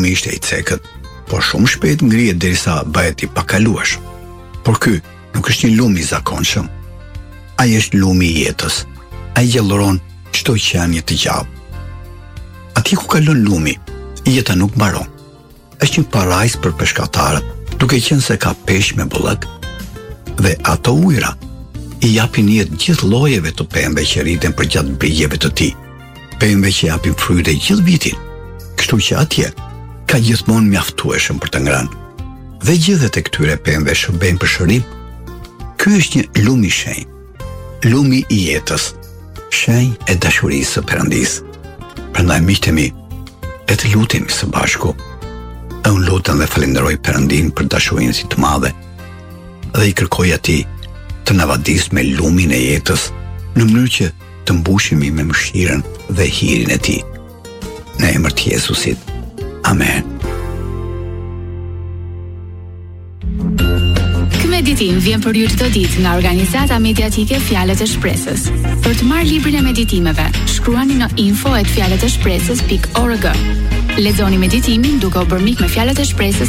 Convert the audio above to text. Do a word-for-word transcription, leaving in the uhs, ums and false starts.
lumi ishte i cekët, por shumë shpejt ngrihet derisa bëhet i pakalueshëm. Por ky nuk është një lum i zakonshëm. Ai është lumi i jetës. Ai gjallëron çdo qenie të gjallë. Atje ku kalon lumi, jeta nuk mbaron. Është një parajs për peshkatarët, duke qenë se ka peshq me bullëk. Dhe ato ujëra i japin jetë gjithë llojeve të pemëve që rriten përgjatë brigjeve të tij. Pemëve që japin fryte gjithë vitin. Kështu që atje ka gjithmonë mjaftueshëm për të ngrënë. Dhe gjithët e këtyre pemëve shërbejnë për shërim. Ky është një lum i shenjtë, lumi i jetës, shenjë e dashurisë së Perëndisë. Prandaj miqtë mi, le të lutemi së bashku. E unë lutem dhe falenderoj Perëndin për dashurinë si të madhe dhe i kërkoj atij të na vadis me lumin e jetës në mënyrë që të mbushemi me mëshirën dhe hirin e tij. Në emër të Jezusit. Amen. Ky meditim vjen për ju çdo ditë nga organizata mediatike Fjalët e Shpresës. Për të marrë librin e meditimeve, shkruani në info at fjalet e shpresës pikë org. Lexoni meditimin duke u bërë mik me Fjalët e Shpresës